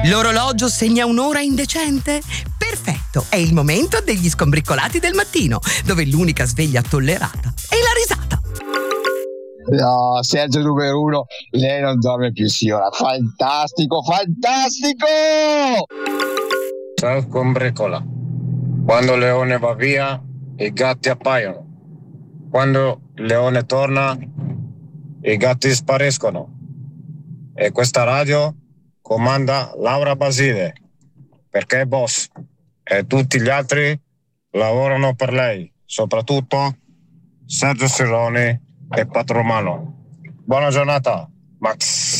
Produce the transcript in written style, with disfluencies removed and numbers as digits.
L'orologio segna un'ora indecente? Perfetto, è il momento degli skombricolati del mattino, dove l'unica sveglia tollerata è la risata. No, Sergio numero uno, lei non dorme più, signora. Fantastico, fantastico! Ciao Combricola. Quando Leone va via, i gatti appaiono. Quando Leone torna, i gatti spariscono. E questa radio comanda Laura Basile, perché è boss e tutti gli altri lavorano per lei, soprattutto Sergio Sironi e Patromano. Buona giornata, Max.